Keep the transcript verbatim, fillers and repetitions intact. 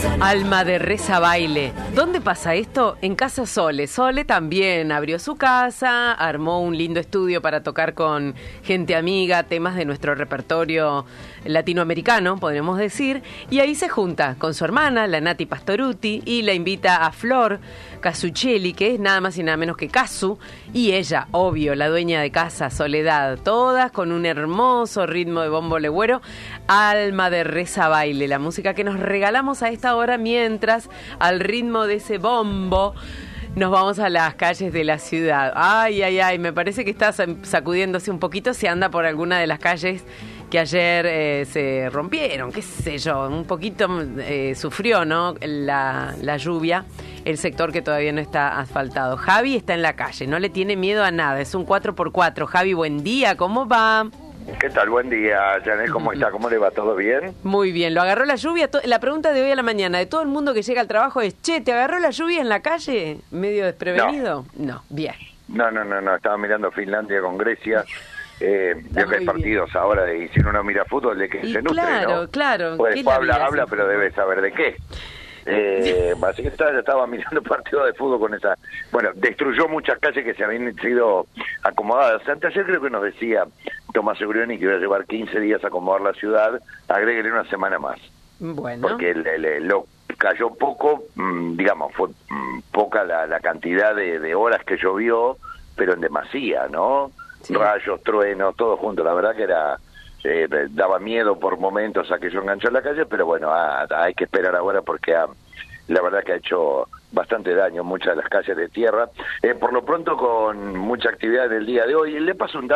Alma de Reza Baile. ¿Dónde pasa esto? En Casa Sole. Sole también abrió su casa, armó un lindo estudio para tocar con gente amiga, temas de nuestro repertorio latinoamericano, podríamos decir, y ahí se junta con su hermana, la Nati Pastorutti, y la invita a Flor Casuccelli, que es nada más y nada menos que Casu, y ella, obvio, la dueña de casa, Soledad, todas con un hermoso ritmo de bombo legüero. Alma de Reza Baile, la música que nos regalamos a esta hora, mientras al ritmo de ese bombo nos vamos a las calles de la ciudad. Ay, ay, ay, me parece que está sacudiéndose un poquito si anda por alguna de las calles que ayer eh, se rompieron, qué sé yo, un poquito eh, sufrió, ¿no? La, la lluvia, el sector que todavía no está asfaltado. Javi está en la calle, no le tiene miedo a nada, es un cuatro por cuatro. Javi, buen día, ¿cómo va? ¿Qué tal? Buen día, Janet, ¿cómo está? ¿Cómo le va? ¿Todo bien? Muy bien, ¿lo agarró la lluvia? La pregunta de hoy a la mañana de todo el mundo que llega al trabajo es, che, ¿te agarró la lluvia en la calle? ¿Medio desprevenido? No, no bien. No, no, no, no, estaba mirando Finlandia con Grecia. Eh, veo que hay partidos bien ahora de, y si uno mira fútbol, de que y se nutre, claro, ¿no? Claro, pues claro. Habla, habla, pero debe saber de qué. Eh, así que estaba, estaba mirando partidos de fútbol con esa... Bueno, destruyó muchas calles que se habían sido acomodadas. Anteayer creo que nos decía Tomás Segurioni que iba a llevar quince días a acomodar la ciudad, agréguele una semana más. Bueno. Porque el, el, el, lo cayó poco, mmm, digamos, fue mmm, poca la, la cantidad de, de horas que llovió, pero en demasía, ¿no? Sí. Rayos, truenos, todo junto. La verdad que era... Eh, daba miedo por momentos a que yo enganchó en la calle, pero bueno, a, a, hay que esperar ahora porque ha, la verdad que ha hecho bastante daño en muchas de las calles de tierra. Eh, por lo pronto, con mucha actividad en el día de hoy. Le paso un dato.